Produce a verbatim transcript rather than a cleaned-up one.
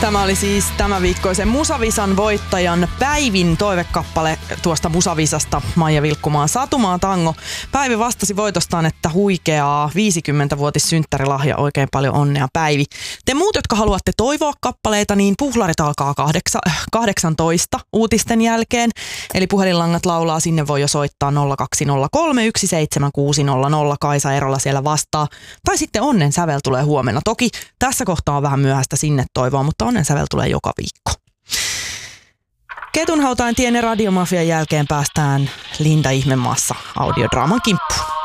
Tämä oli siis tämän viikkoisen Musavisan voittajan Päivin toivekappale tuosta Musavisasta, Maija Vilkkumaan Satumaa tango. Päivi vastasi voitostaan, että huikeaa viisikymmentävuotissynttärilahja, oikein paljon onnea Päivi. Te muut, jotka haluatte toivoa kappaleita, niin puhlarit alkaa kahdeksa, kahdeksantoista uutisten jälkeen. Eli puhelinlangat laulaa, sinne voi jo soittaa nolla kaksi nolla kolme yksi seitsemän kuusi nolla nolla. Kaisa Erola siellä vastaa. Tai sitten Onnen sävel tulee huomenna. Toki tässä kohtaa on vähän myöhäistä sinne toivoa, mutta Onnen sävel tulee joka viikko. Ketunhautain tien ja Radiomafian jälkeen päästään Linda Ihmemaassa audiodraaman kimppuun.